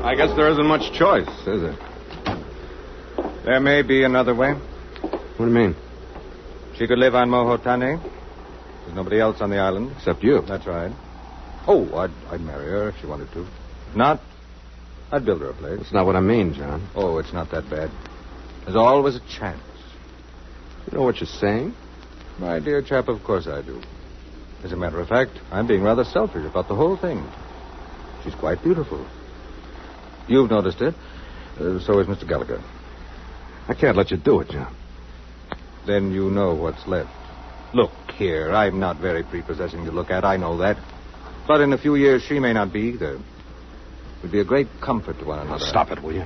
I guess there isn't much choice, is there? There may be another way. What do you mean? She could live on Mohotane. There's nobody else on the island. Except you. That's right. Oh, I'd marry her if she wanted to. If not, I'd build her a place. That's not what I mean, John. Oh, it's not that bad. There's always a chance. You know what you're saying? My dear chap, of course I do. As a matter of fact, I'm being rather selfish about the whole thing. She's quite beautiful. You've noticed it. So is Mr. Gallagher. I can't let you do it, John. Then you know what's left. Look here, I'm not very prepossessing to look at, I know that. But in a few years, she may not be either. We'd be a great comfort to one another. Stop it, will you?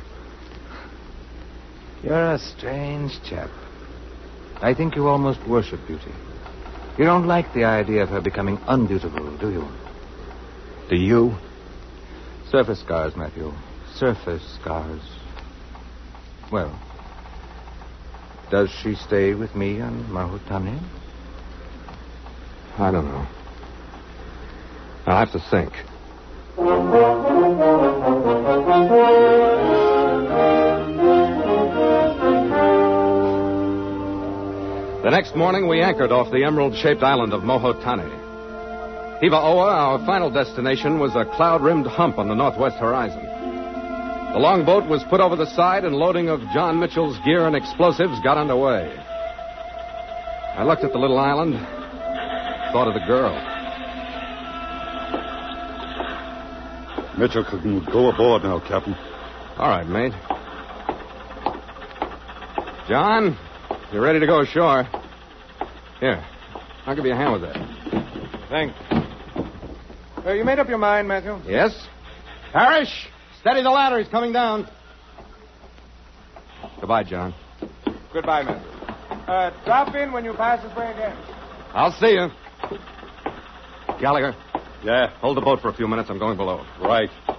You're a strange chap. I think you almost worship beauty. You don't like the idea of her becoming unbeautiful, do you? Do you? Surface scars, Matthew. Surface scars. Well, does she stay with me on Mahotane? I don't know. I'll have to think. The next morning, we anchored off the emerald-shaped island of Mohotane. Hiva-Oa, our final destination, was a cloud-rimmed hump on the northwest horizon. The longboat was put over the side, and loading of John Mitchell's gear and explosives got underway. I looked at the little island, thought of the girl. Mitchell can go aboard now, Captain. All right, mate. John, you're ready to go ashore. Here, I'll give you a hand with that. Thanks. You made up your mind, Matthew? Yes? Parrish, steady the ladder. He's coming down. Goodbye, John. Goodbye, Matthew. Drop in when you pass this way again. I'll see you. Gallagher. Yeah, Hold the boat for a few minutes. I'm going below. right.